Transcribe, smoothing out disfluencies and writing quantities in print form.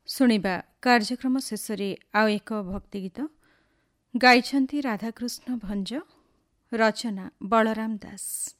ଶୁଣିବା କାର୍ଯ୍ୟକ୍ରମ ଶେଷରେ ଆଉ ଏକ ଭକ୍ତିଗୀତ ଗାଇଛନ୍ତି ରାଧାକୃଷ୍ଣ ଭଞ୍ଜ, ରଚନା ବଳରାମ ଦାସ।